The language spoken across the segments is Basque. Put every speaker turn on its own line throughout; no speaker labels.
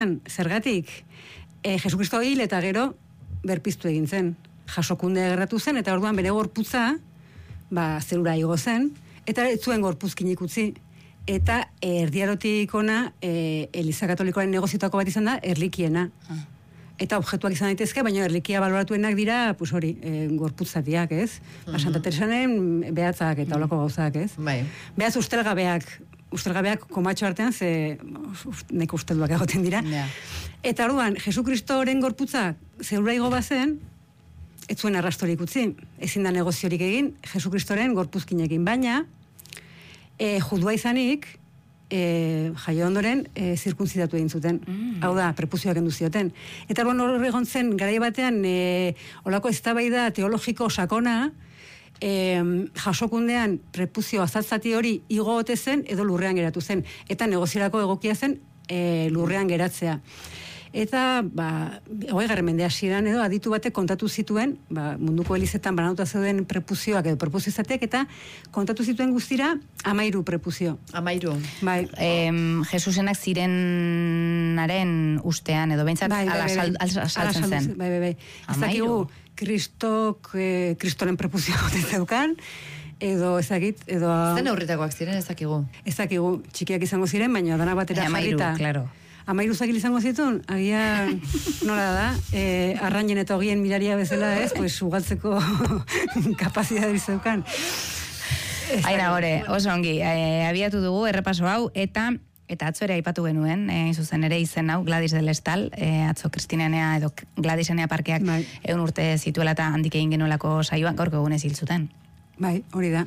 zergatik, Jesukristo hil eta gero berpiztu egin zen. Jasokundea gerratu zen, eta orduan bere gorputza, zerura igo zen, eta ez zuen gorpuzkinik utzi. Eta erdiarotik ona, Eliza Katolikoaren negozietako bat izan da, erlikiena. Eta objektuak izan daitezke, baina erlikia baloratuenak dira, gorputzatiak, ez? Santa Teresanen behatzak eta olako gauzak, ez? Behaz ustelgabeak komatxo artean, neko ustelduak egoten dira. Eta orduan, Jesukristoren gorputza zerura igo bazen, ez zuen arrastorik utzi, ezin da negoziorik egin, Jesukristoren gorpuzkinekin, baina, judua izanik, jaio ondoren, zirkuntzidatu egin zuten. Hau da, prepuzioak endu zioten. Eta orduan hor egon zen, garai batean, olako eztabaida teologiko sakona, jasokundean prepuzio azatzati hori igo ote zen, edo lurrean geratu zen. Eta negoziarako egokia zen, lurrean geratzea. Eta, 20. mende hasieran edo, aditu batek kontatu zituen, munduko elizetan banatuta zeuden prepuzioak edo prepuziozateak, eta kontatu zituen guztira 13 prepuzio.
13.
Bai.
Jesusenak zirenaren ustean, edo behintzat saltzen zen.
Bai. Ez dakigu, Kristoren prepuzioa goten zeukan, edo ezakit, edo...
Zen aurritakoak ziren ezakigu?
Ezakigu, txikiak izango ziren, baina dana batera jarrita.
13, claro.
13 zakil izango zituen, agian nola da, arrainen eta ogien miraria bezala, ez, ugaltzeko kapazitatea zeukan.
Aina gore, oso ongi, abiatu dugu errepaso hau, eta atzo ere aipatu genuen, zuzen ere izen hau, Gladys del Estal, atzo Kristinenea edo Gladysenea parkeak 100 urte zituela eta handik egin genuelako saioan, gaurko egunez hil zuten.
Bai, hori da,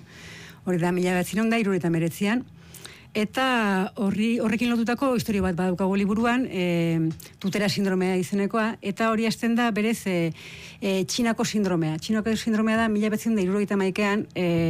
1979an, eta horrekin lotutako historia bat badukago liburuan, tutera sindromea izenekoa, eta hori hasten da berez Txinako sindromea. Txinako sindromea da 1971an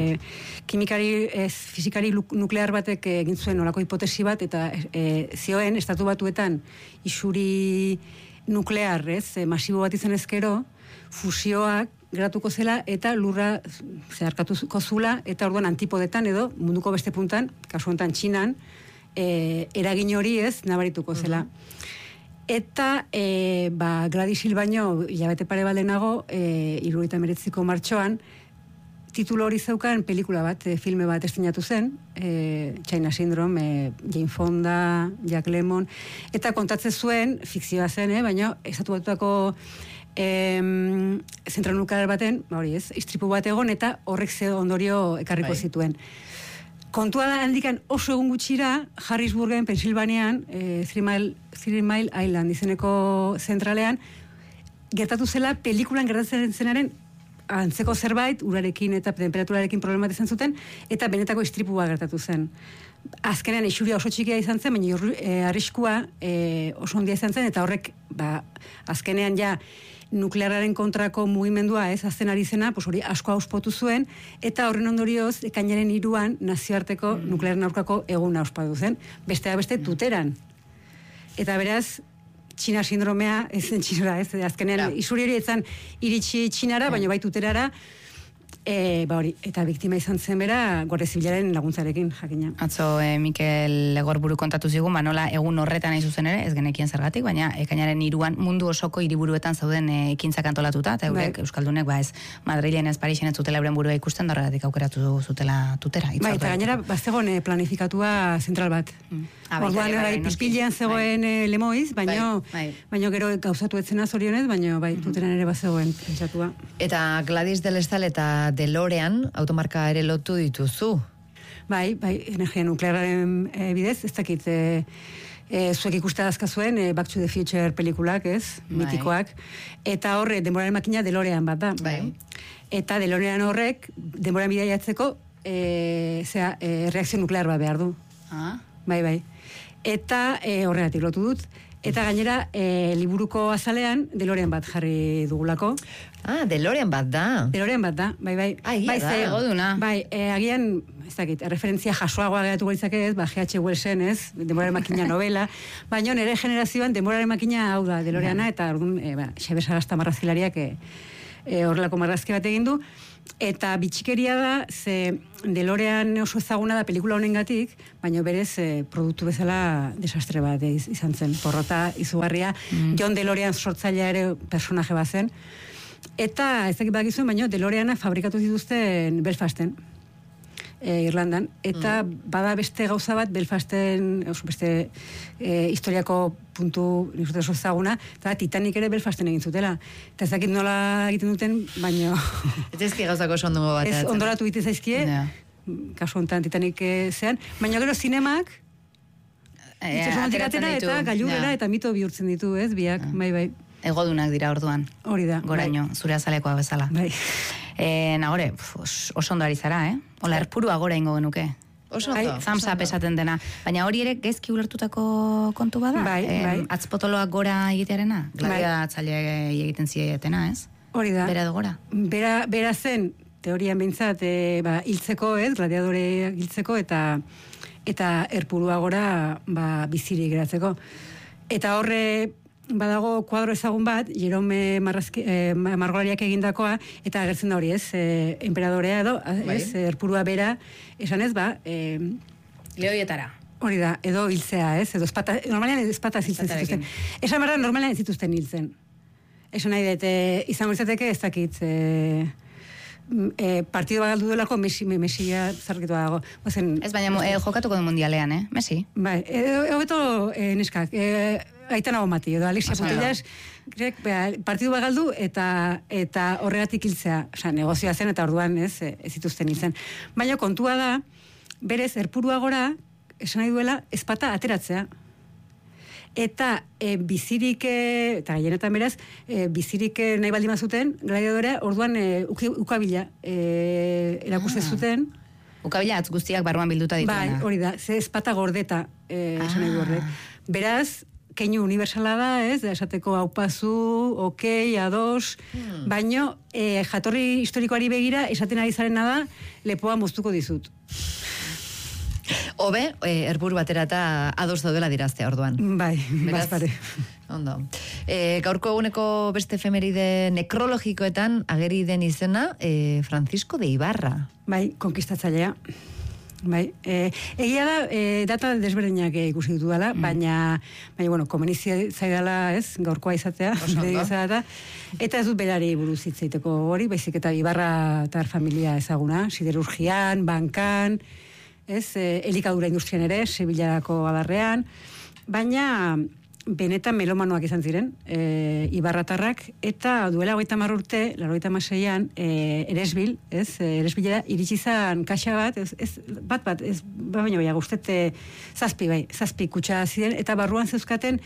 fizikari nuklear batek egin zuen olako hipotesi bat, eta zioen, estatu batuetan isuri nuklear, masibo bat izan ezkero, fusioak geratuko zela eta lurra zeharkatuko zula, eta orduan antipodetan edo munduko beste puntan, kasu honetan Txinan, eragin hori nabarituko zela. Eta Gladys hil baino, hilabete pare baldenago, 79ko martxoan, titulo hori zeukan pelikula bat, filme bat estreinatu zen, China Syndrome, Jane Fonda, Jack Lemmon, eta kontatzen zuen, fikzioa zen, baina estatu batutako zentral nuklear baten, istripu bat egon, eta horrek ze ondorio ekarriko zituen. Kontua da handikan oso egun gutxira, Harrisburgen, Pensilvanian, 3 Mile Island izeneko zentralean, gertatu zela pelikulan gertatzen zenaren antzeko zerbait, urarekin eta temperaturarekin problemat izan zuten, eta benetako istripua gertatu zen. Azkenean isuria oso txikia izan zen, baina arriskua oso ondia izan zen, eta horrek azkenean ja nuklearraren kontrako mugimendua azten ari zena, hori asko auspotu zuen, eta horren ondorioz, ekainaren 3an nazioarteko nuklearen aurkako eguna ospatu zen, besteak beste tuteran. Eta beraz, Txina sindromea ez zen Txinara, azkenean isuri hori etzan iritsi Txinara, baina bai tuterara, eta biktima izan zen bera, Guardia Zibilaren laguntzarekin, jakina.
Atzo Mikel Legorburu kontatu zigun, nola egun horretan nahi zuzen ere, ez genekien zergatik, baina ekainaren 3an mundu osoko hiriburuetan zauden ekintzak antolatuta, eta eurek euskaldunek, ez Madrilen ez Parisen ez zutela euren burua ikusten, da horregatik aukeratu zutela tutera.
Bai, eta gainera, bazegoen planifikatua zentral bat. Orduan, pizpilean zegoen Lemoiz, baina gero gauzatu etzena zorionez, baina tuteran ere bazegoen pentsatua.
Eta Gladys del Estal eta DeLorean automarka ere lotu dituzu.
Bai, energia nukleararen bidez, ez dakit, zuek ikuste dazkazuen, Back to the Future pelikulak, mitikoak, eta horre, denboraren makina DeLorean bat da. Eta DeLorean horrek, denboran bidaiatzeko, reakzio nuklear bat behar du. Bai. Eta horregatik lotu dut. Eta gainera, liburuko azalean, DeLorean bat jarri dugulako.
DeLorean bat da.
DeLorean bat da, bai.
Bai, goduna.
Bai, agian, ez dakit, referentzia jasoagoa geratu gaitzak G.H. Wellsen, Denboraren makina novela, baina nire generazioan Denboraren makina hau da, DeLoreana, eta orduan, Xabier Sagasta marrazkilariak horrelako marrazki bat egin du, eta bitxikeria da, ze DeLorean oso ezaguna da pelikula honengatik, baina berez produktu bezala desastre bat izan zen, porrota izugarria, John DeLorean sortzailea ere personaje bat zen, eta ez dakit badakizuen, baina DeLoreana fabrikatu zituzten Belfasten, Irlandan, eta bada beste gauza bat Belfasten, beste historiako puntu nik oso ezaguna, eta Titanic ere Belfasten egin zutela. Eta ez dakit nola egiten duten, baina...
Ez ezki gauzako oso ondungo bat.
Ez ondoratu bite zaizkie, kasu honetan Titanic zean, baina gero zinemak, ateratzen ditu, eta gailurrera eta mito bihurtzen ditu, ez, biak, bai.
Egodunak dira orduan.
Hori da.
Goraino, zure azalekoa bezala.
Bai.
Nagore, oso ondo ari zara, Ola, erpurua gora ingo genuke.
Oso ondo.
Zamsa pesaten dena. Baina hori ere gezki ulertutako kontu bada?
Bai.
Atzpotoloak gora egitearena? Gladiatzaile egiten zietena, ez?
Hori da.
Bera edo gora?
Bera zen, teorian bintzat, hiltzeko, ez, gladiadore hiltzeko, eta erpurua gora bizirik geratzeko. Eta horre... Badago kuadro ezagun bat, Jerome Margolariak egindakoa, eta agertzen da hori, ez, emperadorea edo, ez, erpurua bera, esan ez,
Lehoietara.
Hori da, edo hiltzea, ez, edo normalean espata hiltzen zituzten. Esan barra normalean ez zituzten hiltzen. Esan nahi dut, izango izateke ez dakit, partido bat galdu delako Mesia zarkitua dago.
Ez baina jokatuko du mundialean, Messi?
Bai, hobeto neskak, Aitana Bomati, edo Alexia Putellas, partidu bat galdu eta horregatik hiltzea, negozioa zen eta orduan ez zituzten hiltzen. Baina kontua da, berez, erpurua gora, esan nahi duela, ezpata ateratzea. Eta bizirik, eta gehienetan beraz, bizirik nahi baldin bazuten, gladiadorea, orduan ukabila erakuste zuten.
Ukabila atz guztiak barruan bilduta dituena.
Bai, hori da, ze ezpata gordeta, esan nahi du horrek. Beraz, keinu universala da, ez, esateko haupazu, okei, ados, baino, jatorri historikoari begira, esaten ari zarena da, lepoa moztuko dizut.
Obe, erpuru batera eta ados daudela diraztea orduan.
Bai, bazpare.
Ondo. Gaurko eguneko beste efemeride nekrologikoetan ageri den izena, Francisco de Ibarra.
Bai, konkistatzailea. Bai, egia da, data desberdinak ikusi ditu dela, baina, bueno, komenizia zaidala, ez, gaurkoa izatea, eta ez dut berari buruz hitzeiteko hori, baizik eta Ibarra eta familia ezaguna, siderurgian, bankan, ez, elikadura industrian ere, Sevillarako adarrean, baina benetan melomanoak izan ziren, Ibarratarrak, eta duela 30 urte, 96an, Eresbil, ez, Eresbilera iritsi zan kaxa bat, baina guztete zazpi kutsa ziren, eta barruan zeuzkaten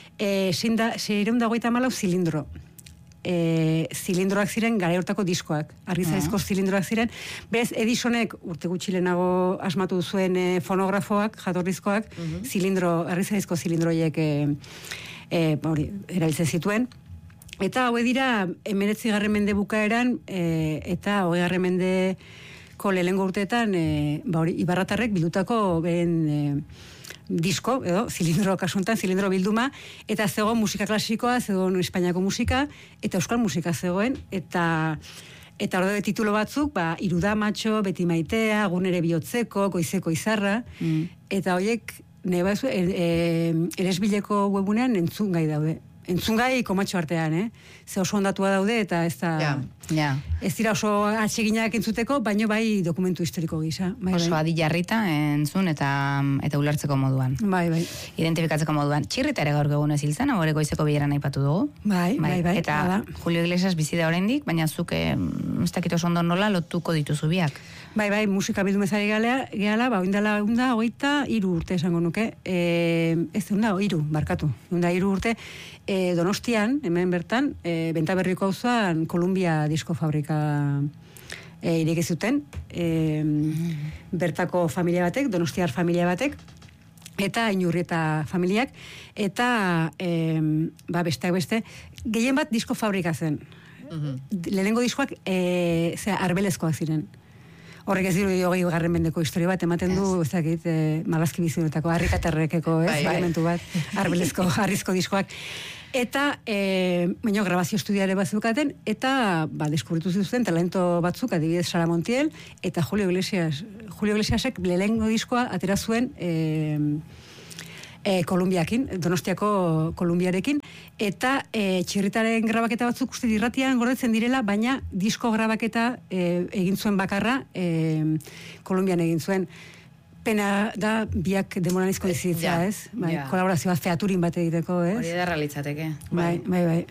654 zilindro. Zilindroak ziren gara hortako diskoak, argizaizko zilindroak ziren, berez Edisonek urte gutxi lehenago asmatu zuen fonografoak, jatorrizkoak, argizaizko zilindroiek erabiltzen zituen, eta hau dira 19. mende bukaeran eta 20. mendeko lehengo urteetan Ibarratarrek bildutako beren disko, edo, zilindro kasuntan, zilindro bilduma, eta zegoen musika klasikoa, zegoen Espainiako musika, eta euskal musika zegoen, eta hor titulo batzuk, Iruda matxo, beti maitea, gunere bihotzeko, goizeko izarra, eta horiek, Eresbileko webunean entzungai daude. Entzungai komatxo artean, ze oso ondatua daude, eta ez da... Ez dira oso atseginak entzuteko, baino bai dokumentu historiko gisa.
Oso adi jarrita entzun eta ulertzeko moduan.
Bai.
Identifikatzeko moduan. Txirrita ere gaur egun ez hiltzen, hau ere goizeko bileran aipatu dugu.
Bai.
Eta Julio Iglesias bizi da oraindik, baina zuk ez dakit oso ondo nola lotuko dituzu biak.
Bai, musika bildu mezari gehala, oindala 23 urte esango nuke. Ez barkatu. 3 urte, Donostian, hemen bertan, Bentaberriko auzoan Columbia disko fabrika ireki zuten, bertako familia batek, donostiar familia batek, eta Inurrieta familiak, eta besteak beste, gehien bat disko fabrika zen. Lehenengo diskoak arbelezkoak ziren. Horrek ez diru 20. mendeko historia bat, ematen du, ezakit, Malazki bizunetako, harrikaterrekeko, elementu bat, arbelezko, harrizko diskoak. Eta, baina grabazio estudiare bat zeukaten, eta, deskubritu zituzten talento batzuk, adibidez Sara Montiel, eta Julio Iglesiasek lehengo diskoa atera zuen Kolumbiakin, Donostiako Kolumbiarekin, eta txirritaren grabaketa batzuk uste irratian gordetzen direla, baina disko grabaketa egin zuen bakarra Kolumbian egin zuen. Pena da biak demoran izko dizitzea, ez? Kolaborazio bat featurin bat egiteko, ez?
Hori da realitzateke.
Bai.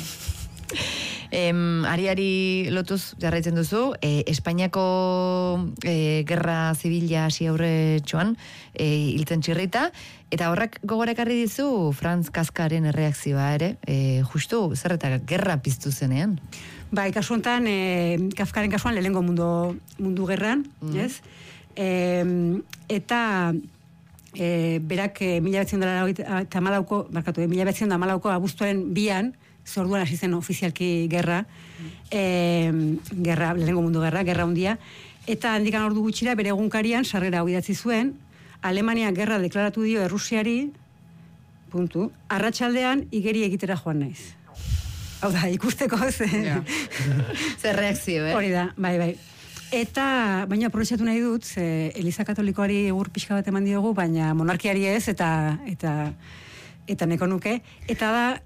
Ariari lotuz jarraitzen duzu, Espainiako gerra zibila hasi aurretxoan hiltzen txirrita, eta horrek gogorekarri dizu Franz Kafkaren erreakzioa ere, justu zerreta gerra piztu zenean.
Bai, kasu honetan, Kafkaren kasuan lehengo mundu gerran, ez? Eta berak 1914ko abuztuaren 2an, zorduan hasi zen ofizialki gerra, lehengo mundu gerra hundia, eta handikan ordu gutxira bere egunkarian sarrera hau idatzi zuen, Alemania gerra deklaratu dio Errusiari, arratsaldean igeri egitera joan naiz. Hau da, ikusteko
zer reakzio,
Hori da, bai. Eta, baina aprobetxatu nahi dut, Eliza Katolikoari egur pixka bat eman diogu, baina monarkiari ez, eta neko nuke. Eta da,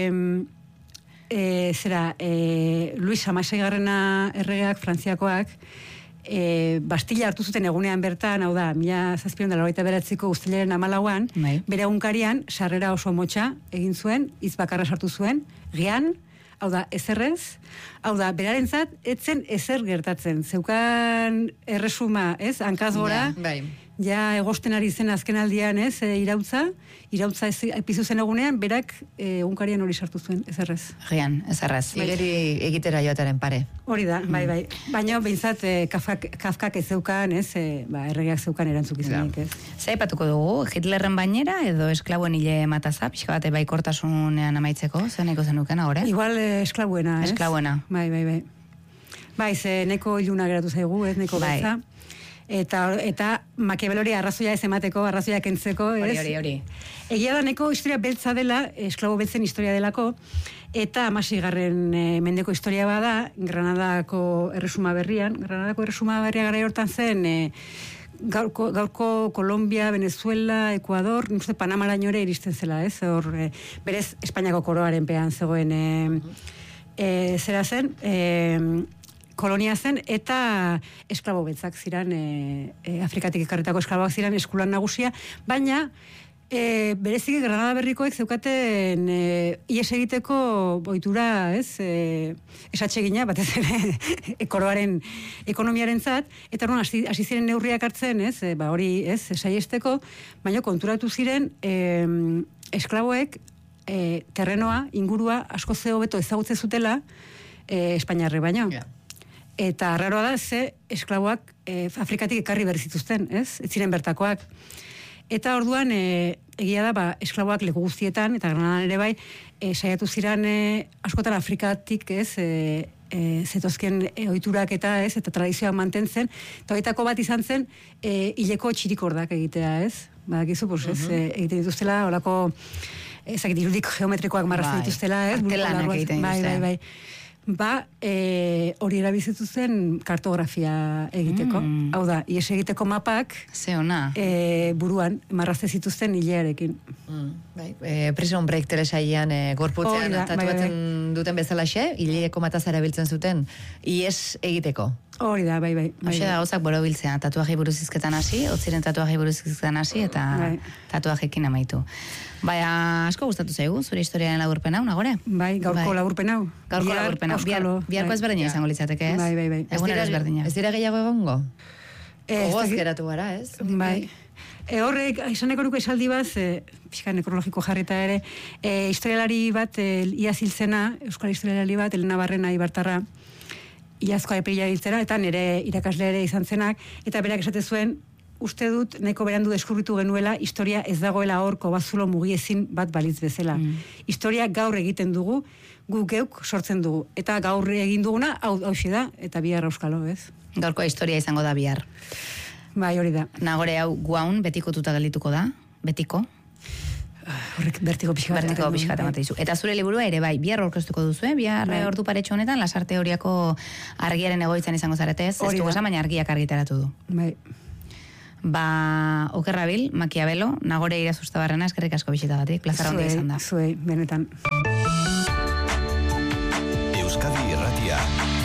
Luis XVI erregeak, Frantziakoak, Bastilla hartu zuten egunean bertan, hau da, 1789ko uztailaren 14an, bere egunkarian sarrera oso motxa egin zuen, hitz bakarra sartu zuen, gian, hau da, ezerrez, hau da, berarentzat, etzen ezer gertatzen. Zeukan erresuma, ez, hankaz gora, ja egosten ari zen azken aldian, ez, irautza epizu zen egunean, berak egunkarian hori sartu zuen, ezerrez.
Gian, ezerrez.
Igeri egitera joataren pare.
Hori da, bai. Baina, behintzat, Kafkak ez zeukan, ez, erregeak zeukan erantzukizunik, ez.
Zer aipatuko dugu, Hitlerren bainera edo esklaboen hile mataza, pixka bate baikortasunean amaitzeko, zeneko zenuken, ahora?
Igual esklabuena, ez?
Esklabuena.
Bai. Bai, ze neko iluna geratu zaigu, ez, neko beltza. Eta Makiavel hori arrazoia ez emateko, arrazoia kentzeko, ez?
Hori.
Egia da neko historia beltza dela, esklabo beltzen historia delako, eta 16. Mendeko historia bada, Granadako erresuma berria gara hortan zen, gaurko Kolombia, Venezuela, Ecuador, nuste Panamaraino ere iristen zela, ez? Hor, berez, Espainiako koroaren pean zegoen, zera zen, kolonia zen, eta esklabo beltzak ziren, Afrikatik ekarritako esklaboak ziren eskulan nagusia, baina berezik Granada berrikoek zeukaten ies egiteko boitura, ez, esatxegina, batez ere koroaren ekonomiaren zat, eta hasi ziren neurriak hartzen, ez, hori, ez, saiesteko, baina konturatu ziren esklaboek terrenoa, ingurua, asko ze hobeto ezagutze zutela Espainiarre baino. Eta arraroa da, ze esklaboak Afrikatik ekarri berri zituzten, ez? Ez ziren bertakoak. Eta orduan, egia da, esklaboak leku guztietan, eta Granadan ere bai, saiatu ziren askotan Afrikatik, ez, zetozken ohiturak eta ez, eta tradizioak mantentzen, eta horietako bat izan zen, hileko txirikordak egitea, ez? Badakizu, ez, egiten dituztela, holako, ezakit, irudik geometrikoak marrazten dituztela, ez?
Artelanak egiten dituzte.
Bai. Hori erabizitu zen kartografia egiteko. Hau da, ies egiteko mapak buruan marrazte zituzten hilearekin.
Prison Break telesailean gorputzean tatuatzen duten bezalaxe, hileko mataz erabiltzen zuten ies egiteko.
Hori da, bai.
Hoxe da gauzak borobiltzea, tatuaje buruzizketan hasi, otziren tatuaje buruzizketan hasi, eta tatuajekin amaitu. Baina, asko gustatu zaigu, zure historiaren laburpen hau, nagore?
Bai, gaurko laburpen hau.
Gaurko laburpen hau. Biharko ezberdina izango litzateke, ez?
Bai.
Egunero ezberdina.
Ez dira gehiago egongo? Ogoaz geratu gara, ez?
Bai. Horrek, izaneko nuke esaldi bat, pixka nekrologiko jarrita ere, historialari bat, ia ziltzena, euskal historialari bat, Elena Barrena Ibartarra, iazkoa epila hiltzena, eta nire irakasle ere izan zenak, eta berak esate zuen, uste dut, nahiko berandu deskubritu genuela, historia ez dagoela hor kobazulo mugiezin bat balitz bezala. Historia gaur egiten dugu, gu geuk sortzen dugu. Eta gaur egin duguna, hau da, eta bihar euskalo, ez?
Gaurko historia izango da bihar.
Bai, hori da.
Nagore hau guaun betikotuta geldituko da? Betiko?
Horrek bertiko pixka
bat dizu. Eta zure liburua ere bai, bihar aurkeztuko duzu, bihar ordu paretxo honetan, Lasarte Horiako argiaren egoitzan izango zarete, ez dugu esan, baina argiak argitaratu du.
Bai.
Okerrabil, Maquiavelo, Nagore Irazustabarrena, eskerrik asko bisitagatik, plazara hondia izan da.
Zuei, benetan.
Euskadi Irratia.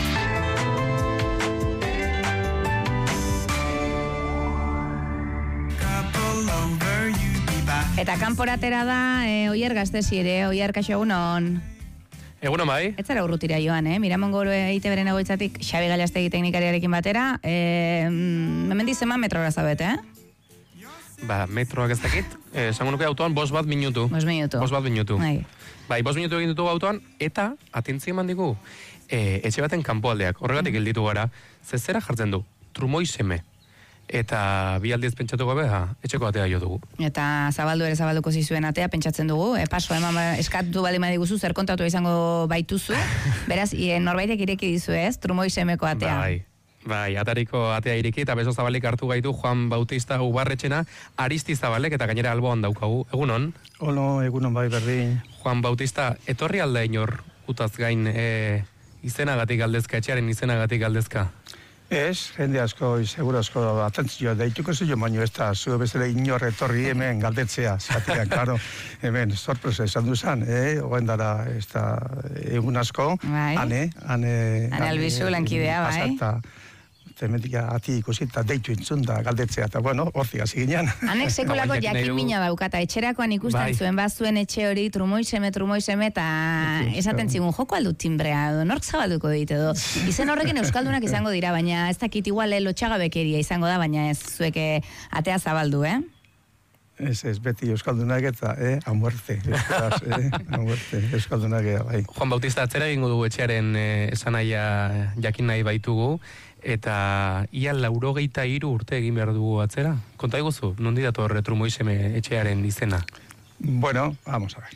Eta kanporatera da, Oier Gaztesi ere, Oier, kaixo egunon.
Egunon bai.
Ez zara urrutira joan, Miramon Goro EITB-ren egoitzatik Xabi Galastegi teknikariarekin batera, hemendik zenbat metrora zabete,
Metroak ez dakit, esango nuke autoan 5 minutu.
5 minutu.
5 minutu.
Bai,
5 minutu egin ditugu autoan, eta atentzi eman digu, etxe baten kanpoaldeak, horregatik gelditu gara, zera jartzen du, trumoi seme. Eta bi aldiz pentsatu gabe, etxeko atea jo dugu.
Eta zabalduko zizuen atea pentsatzen dugu, paso eman eskatu baldin badiguzu, zer kontatu izango baituzu, beraz, norbaitek ireki dizu ez, trumoi semeko atea.
Bai, atariko atea ireki, eta beso zabalik hartu gaitu Juan Bautista Ubarretxena, Aristi Zabalek, eta gainera alboan daukagu. Egunon?
Egunon bai berdin.
Juan Bautista, etorri alda inor utaz gain izenagatik galdezka, etxearen izenagatik galdezka?
Ez, jende asko, seguro asko, atentzioa, deituko zu jo, baino ez da, zu bezala inor etorri hemen galdetzea, zatea, klaro, hemen, sorpresa esan duzan, oen dara, ez da, egun asko, ane
albizu lankidea, bai.
Pasata, temetika ati ikusita, deitu intzun da, galdetzea, eta bueno, hortik hasi ginean.
Hanek sekulako jakin mina daukata, etxerakoan ikusten zuen, bazuen etxe hori, trumoi seme, eta esaten zigun, joko aldut timbrea, nork zabalduko dit edo. Izen horrekin euskaldunak izango dira, baina ez dakit igual lotxagabekeria izango da, baina ez zueke atea zabaldu,
Ez, beti euskaldunak eta, a muerte, euskaldunak bai.
Juan Bautista, atzera egingo dugu etxearen esanaia jakin nahi baitugu, eta ia 83 urte egin behar dugu atzera. Konta iguzu, nondi dator Trumoiseme etxearen izena?
Bueno, vamos a ver.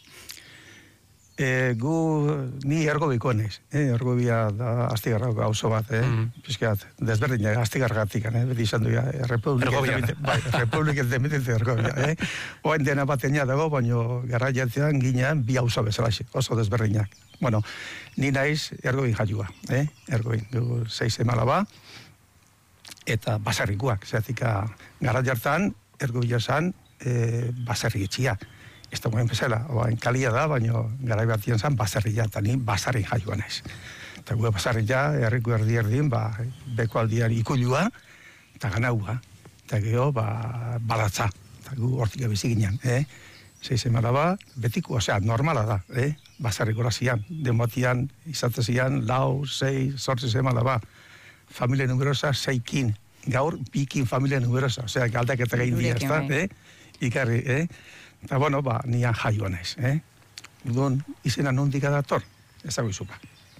Ni ergobiko naiz, ergobia da Astigarrako gauzo bat, pizkat, desberdinak Astigarragatik, beti izan duia, Republiken demitente ergobia, oen dena batenia dago, baino garraiatzean ginean bi gauzo bezala, oso desberdinak. Bueno, ni naiz ergobin jaiua, ergobin, 6 emalaba, eta basarrikuak, zeatika garraiartan, ergobia zan, basarri etxia. Ez da guen bezala, oain kalia da, baina garai batien zan basarria, eta ni basarrin jaioa naiz. Eta gu basarria, herriko erdien, beko aldian ikulua, eta ganaua, eta geho, balatza, eta gu hortik abizik ginen, 6 emalaba, betiko, osea, normala da, basarriko zian, denbatian, izatezian, 4, 6, 8 emalaba, familia numerosa, 6kin, gaur, 2kin familia numerosa, osea, galdak eta gehin dia, ez da, ikarri, eta, bueno, nian jaioa naiz, Udun, izena nondik adator, ezago izupa.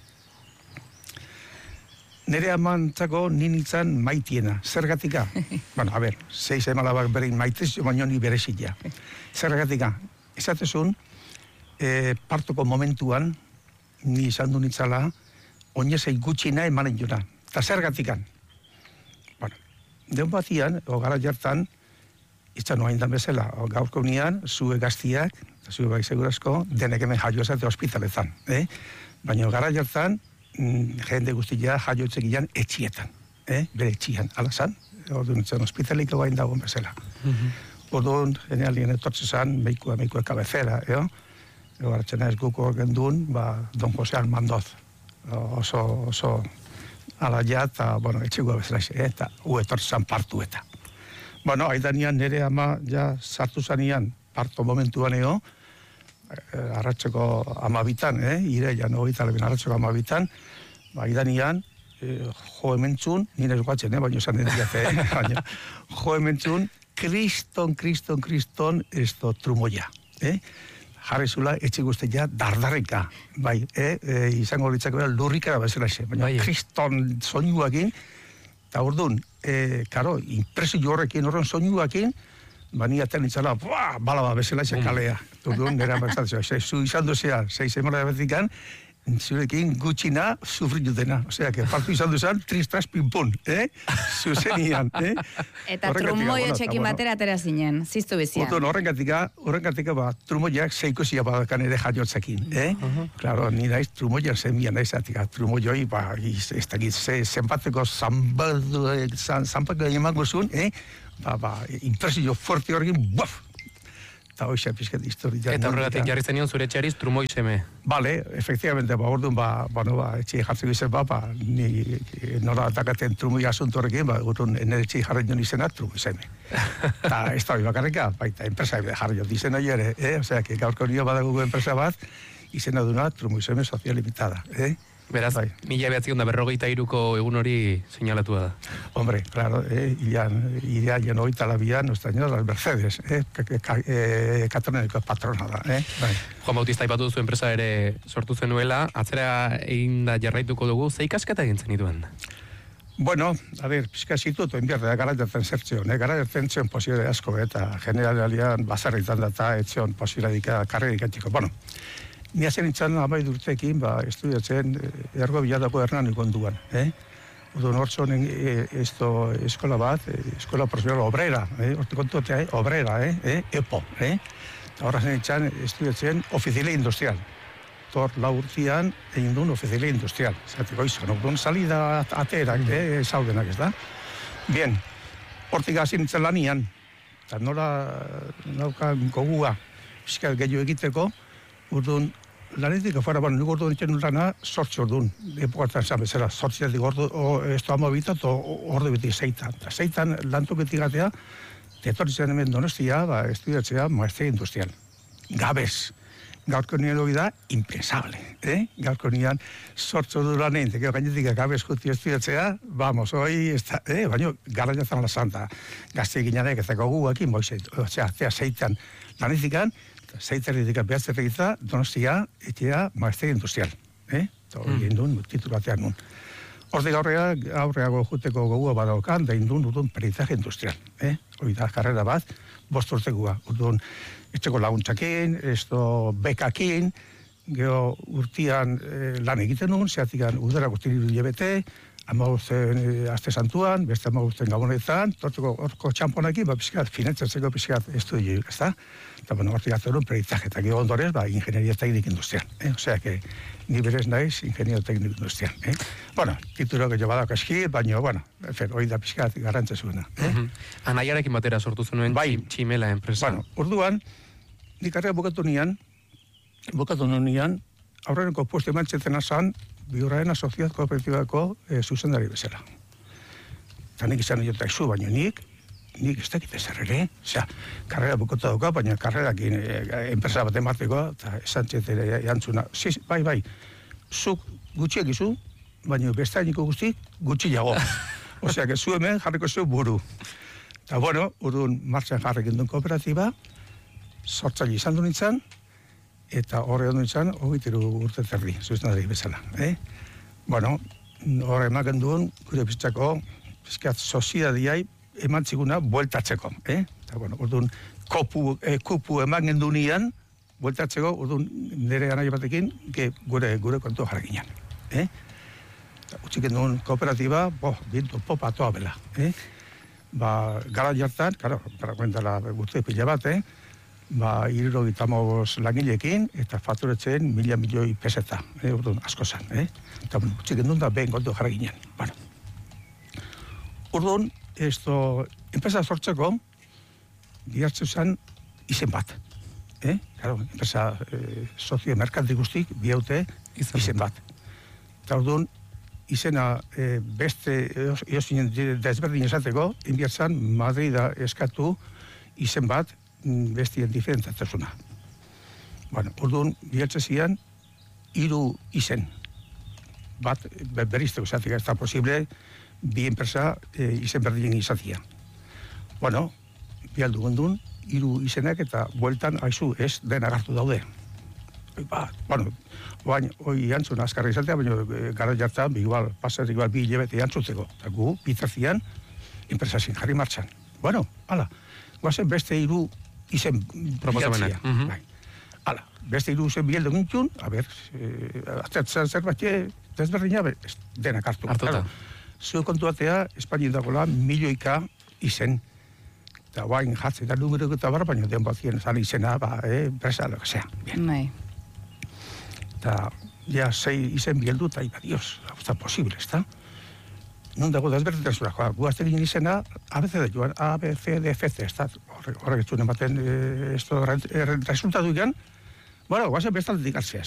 Nere amantzako ninitzan maitiena, zergatika? Bueno, a ver, 6 emalabak berein maitez, baino ni berezila. Zergatika? Esatezun, partoko momentuan, ni izan du nitzala, oinezei gutxina emanen juna. Eta zergatikan? Bueno, deun batian, gara jartan, itzan noa indan bezala, gaurko nian, zue gaztiak, zue bai segurazko, denek hemen jaio esate hospitaletan. Baina gara jartan, jende guztia jaio etxekian etxietan. Bere etxian, alazan, orduan etzen hospitalik egoain dagoen bezala. Orduan, genialien etortze zan, meikua kabezera, Garratxena ez guko gendun, Don Jose Almandoz, oso alaia, eta, bueno, etxegua bezala, eta etortze zan partu eta. Bueno, aidanian nire ama ja sartu zanian parto momentuan arratxeko 12, ireian, arratxeko 12, aidanian, jo hementzun, nire esguatzen, baina esan dentiate, baina, jo hementzun, kriston, esto trumoia, jarri zula, etxe guztia dardarrika, bai, izango litzako bera lurrikara bezala, baina kriston soinuakin, eta orduan, karo, impresio horrekin horren soinuakin, bani aten itzala, bala bezala kalea. Orduan, gara bezala, zu izan duzea, 6 emora betikan, zurekin gutxina sufritu dena. Osea, que partu izan duzan, tristras pinpun, zuzenian,
Eta trumoi etxekin batera atera zinen, ziztu bizian.
Horrengatika, trumoiak seikosia badakan ere jaiotzekin, Claro, ni naiz trumoiak zenbian naiz, trumoioi, ez dakit, zenbateko zanpako emango zuen, impresio forte horrekin, buaf! Eta hoxe pizket historia.
Eta horregatik jarri zenion zure etxeariz trumoi seme.
Vale, efectivamente, orduan, etxe jartzeko izen, ni nola atakaten trumoi asunto horrekin, urrun, nire etxe jarri nion izena, trumoi seme. Eta ez da bakarrika, baita, enpresa jarri nion izena ere, Osea, que gaurko nio badago enpresa bat, izena duna, trumoi seme sozial limitada,
Beraz, 1953ko egun hori seinalatua da.
Hombre, claro, idean hogeita labian, nostaino, las Mercedes, katroneko patrona da,
Juan Bautista aipatu duzu enpresa ere sortu zenuela, atzera egin da jarraituko dugu, ze ikasketa egin zenituen?
Bueno, a ver, pizka zitut, enbierde, gara jaten zertzion, gara jaten zion posible asko, eta generalian bazarritan data etzion posibiladika karrerikatiko. Bueno, ni hazen nintzen amaidu urtekin, estudiatzen ergo bilatako Hernan ikonduan, Udon hortzonen eskola bat, eskola profesional obrera, horte kontuatea, obrera, EPO, Horra zen nintzen estudiatzen ofiziale industrial. Tor lau urtean egin duen ofiziale industrial. Zateko izan, udon salida aterak, zaudenak ez da. Bien, hortik hasi nintzen lanian, eta nola naukan gogua, pizkat gehiago egiteko, udon lanetik afuera, nik ordu nintzen lana, 8 ordun, epokartan zan bezala, 8 ordu, ez da amabita, ordu beti zeitan. Zeitan lantoketik gatea, etorritzen hemen Donostia, estudiatzea maestria industrial. Gabez. Gaurko nien hori da, impensable. Gaurko nien 8 ordu lanen, tekeo gainetik gabez juti estudiatzea, vamos, hoi, baina gara jazan la santa. Gazte eginak ez dago guakin, osea, zeitan lanetikan, zeitarritik behatzerregitza, Donostia, etxea maestria industrial. Eta hori egin duen, titulatean nun. Hortik aurreago juteko gogua badaukan, da indun udun peritaje industrial. Hori da, karrera bat, 5 urtekoa. Udun, etxeko laguntzakin, bekakin, geho urtian lan egiten nun, zehatikan udara guztien hilabete, 15 aste santuan, beste 15 gabonetan, horko txamponakin, pizkat, finantzatzeko pizkat estudio, ez da? Eta, hortik atzerun peritaje, eta geho ondorez, ingenieria teknik industrial. Osea, que ni berez naiz, ingeniero teknik industrial. Bueno, titulo gehiago badak eski, baina, hori da pizkat garrantza zuena.
Anaiarekin batera sortu zenuen tximela enpresa.
Bueno, orduan, nik arrega bukatu nian, aurreneko puesto emantzetzen azan, Biurraena Soziat Kooperatibako zuzendari bezala. Eta nik izan dut aizu, baina nik ez dakit ezer ere. Osea, karrera bukatu dauka, baina karrerakin enpresa bat emateko, eta esan txetere jantzuna. Bai, zuk gutxiek izu, baina bestainiko guztik gutxiago. Osea, que zu hemen jarriko zu buru. Eta bueno, urduan martxan jarrekin duen kooperatiba, sortzaile izan du nintzen, eta horre ondo nintzen, 23 urte terdi, zuzendari bezala. Bueno, horre emaken duen, gure bizitzako, bizkat soziadiai eman txiguna bueltatzeko. Eta bueno, urduan, kupu emaken duen nian, bueltatzeko, urduan, nire anai batekin, gure kontu jarrekinan. Utxiken duen kooperatiba, bintu popa toa bela. Gara jartan, para kuentala guzti pila bat, 75 langileekin, eta fakturetzen 1.000 milioi peseta, urduan, asko zan. Eta, utxiken duen da, behin kontu jarrekinan. Urduan, enpresa sortzeko, dihartzu zen izen bat. Enpresa sozio merkanti guztik, bihaute izen bat. Eta urduan, izena beste eosinen desberdin esateko, enbiatzan Madrida eskatu izen bat bestien diferentzatzuna. Bueno, orduan, bihartze zian, 3 izen. Bat, berizteko zatik, ez da posible, bi enpresa izen berdinen izatia. Bueno, bialdu gondun, 3 izenak eta bueltan, haizu, ez den agartu daude. Bueno, hoi jantzun azkarra izatea, baina gara jartan, pasat igual 2 hilabete jantzutzeko. Eta gu, bitartian, enpresazien jarri martxan. Bueno, hala, guazen beste 3 izen promotatzia. Hala, beste iruzen bieldu gintun, a ber, atzertzen zerbait, desberdina, denak hartu.
Hartuta.
Zue kontuatea, Espainien dagoela, milioika izen. Eta guain jatzen da numero eta barra, baina den bazien zan izena, presa, lo que sea.
Bai.
Eta, ja, 6 izen bieldu, eta iba, dios, hau da posible, ez da? Non dago desberdintasuna, guazte ginen izena, ABCD joan, ABCDFC, ez da, horrek etxun ematen, resultatu ikan, bueno, guazen bestaldetik hartzea,